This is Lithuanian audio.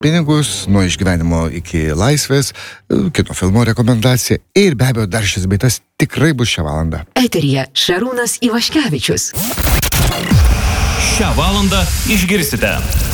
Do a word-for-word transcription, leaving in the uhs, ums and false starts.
pinigus, nuo išgyvenimo iki laisvės, kino filmo rekomendacija ir be abejo dar šis beitas tikrai bus šią valandą. Eteryje Šarūnas Ivaškevičius. Šią valandą išgirsite.